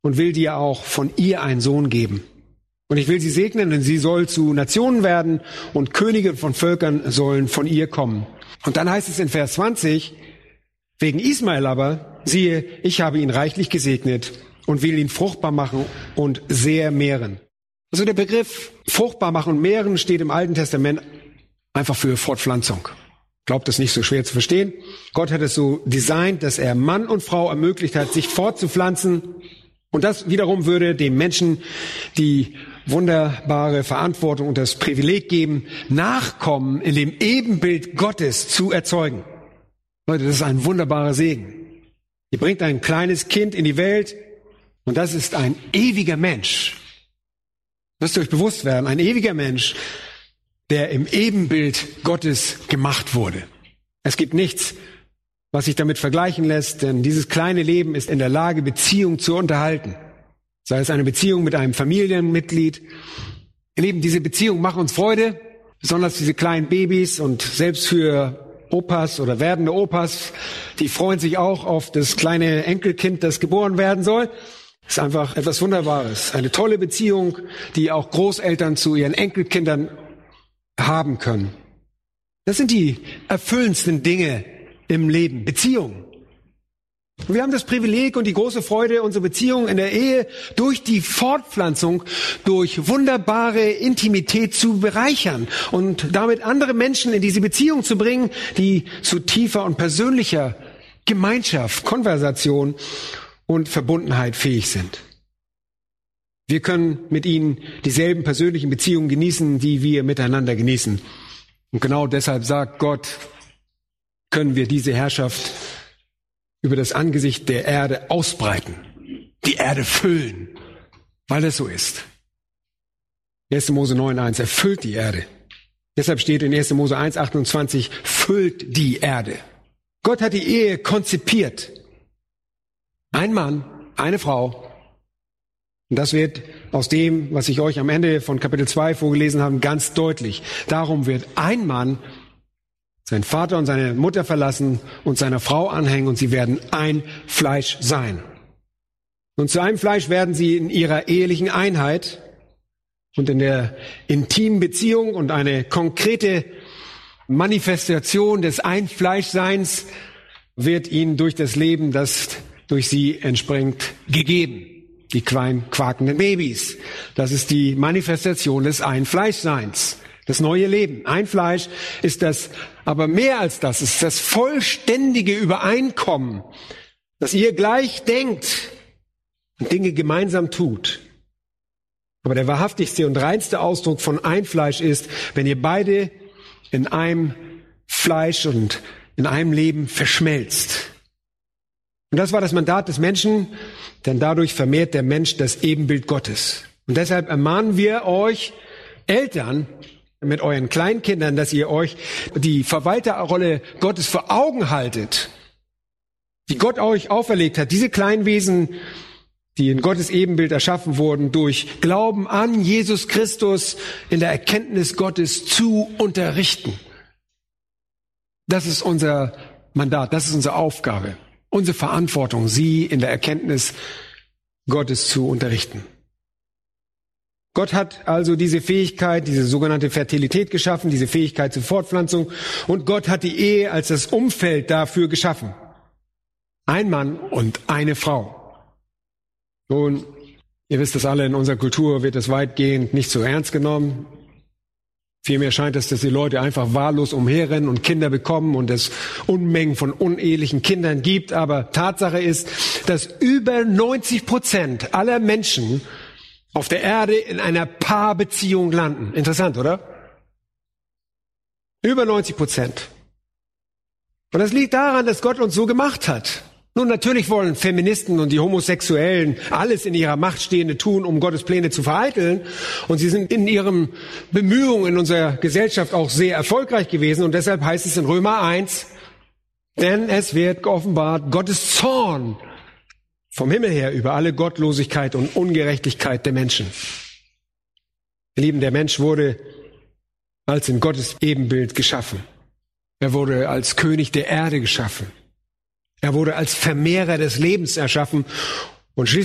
und will dir auch von ihr einen Sohn geben. Und ich will sie segnen, denn sie soll zu Nationen werden und Könige von Völkern sollen von ihr kommen. Und dann heißt es in Vers 20, wegen Ismael aber, siehe, ich habe ihn reichlich gesegnet und will ihn fruchtbar machen und sehr mehren. Also der Begriff fruchtbar machen und mehren steht im Alten Testament einfach für Fortpflanzung. Glaubt, das ist nicht so schwer zu verstehen. Gott hat es so designt, dass er Mann und Frau ermöglicht hat, sich fortzupflanzen. Und das wiederum würde dem Menschen die wunderbare Verantwortung und das Privileg geben, Nachkommen in dem Ebenbild Gottes zu erzeugen. Leute, das ist ein wunderbarer Segen. Ihr bringt ein kleines Kind in die Welt und das ist ein ewiger Mensch. Müsst ihr euch bewusst werden, ein ewiger Mensch, der im Ebenbild Gottes gemacht wurde. Es gibt nichts, was sich damit vergleichen lässt, denn dieses kleine Leben ist in der Lage, Beziehung zu unterhalten. Sei es eine Beziehung mit einem Familienmitglied. Ihr Lieben, diese Beziehungen machen uns Freude, besonders diese kleinen Babys und selbst für Opas oder werdende Opas, die freuen sich auch auf das kleine Enkelkind, das geboren werden soll. Das ist einfach etwas Wunderbares. Eine tolle Beziehung, die auch Großeltern zu ihren Enkelkindern haben können. Das sind die erfüllendsten Dinge im Leben, Beziehungen. Und wir haben das Privileg und die große Freude, unsere Beziehung in der Ehe durch die Fortpflanzung, durch wunderbare Intimität zu bereichern und damit andere Menschen in diese Beziehung zu bringen, die zu tiefer und persönlicher Gemeinschaft, Konversation und Verbundenheit fähig sind. Wir können mit ihnen dieselben persönlichen Beziehungen genießen, die wir miteinander genießen. Und genau deshalb sagt Gott, können wir diese Herrschaft über das Angesicht der Erde ausbreiten, die Erde füllen, weil das so ist. 1. Mose 9,1, er füllt die Erde. Deshalb steht in 1. Mose 1,28, füllt die Erde. Gott hat die Ehe konzipiert. Ein Mann, eine Frau. Und das wird aus dem, was ich euch am Ende von Kapitel 2 vorgelesen habe, ganz deutlich. Darum wird ein Mann seinen Vater und seine Mutter verlassen und seiner Frau anhängen und sie werden ein Fleisch sein. Und zu einem Fleisch werden sie in ihrer ehelichen Einheit und in der intimen Beziehung und eine konkrete Manifestation des Einfleischseins wird ihnen durch das Leben, das durch sie entspringt, gegeben. Die kleinen quakenden Babys. Das ist die Manifestation des Einfleischseins. Das neue Leben. Ein Fleisch ist das, aber mehr als das, ist das vollständige Übereinkommen, dass ihr gleich denkt und Dinge gemeinsam tut. Aber der wahrhaftigste und reinste Ausdruck von ein Fleisch ist, wenn ihr beide in einem Fleisch und in einem Leben verschmelzt. Und das war das Mandat des Menschen, denn dadurch vermehrt der Mensch das Ebenbild Gottes. Und deshalb ermahnen wir euch, Eltern, mit euren Kleinkindern, dass ihr euch die Verwalterrolle Gottes vor Augen haltet, die Gott euch auferlegt hat, diese kleinen Wesen, die in Gottes Ebenbild erschaffen wurden, durch Glauben an Jesus Christus in der Erkenntnis Gottes zu unterrichten. Das ist unser Mandat, das ist unsere Aufgabe, unsere Verantwortung, sie in der Erkenntnis Gottes zu unterrichten. Gott hat also diese Fähigkeit, diese sogenannte Fertilität geschaffen, diese Fähigkeit zur Fortpflanzung. Und Gott hat die Ehe als das Umfeld dafür geschaffen. Ein Mann und eine Frau. Nun, ihr wisst das alle, in unserer Kultur wird das weitgehend nicht so ernst genommen. Vielmehr scheint es, dass die Leute einfach wahllos umherrennen und Kinder bekommen und es Unmengen von unehelichen Kindern gibt. Aber Tatsache ist, dass über 90% aller Menschen auf der Erde in einer Paarbeziehung landen. Interessant, oder? Über 90%. Und das liegt daran, dass Gott uns so gemacht hat. Nun, natürlich wollen Feministen und die Homosexuellen alles in ihrer Macht Stehende tun, um Gottes Pläne zu vereiteln. Und sie sind in ihren Bemühungen in unserer Gesellschaft auch sehr erfolgreich gewesen. Und deshalb heißt es in Römer 1, denn es wird geoffenbart, Gottes Zorn vom Himmel her über alle Gottlosigkeit und Ungerechtigkeit der Menschen. Ihr Lieben, der Mensch wurde als in Gottes Ebenbild geschaffen. Er wurde als König der Erde geschaffen. Er wurde als Vermehrer des Lebens erschaffen und schließlich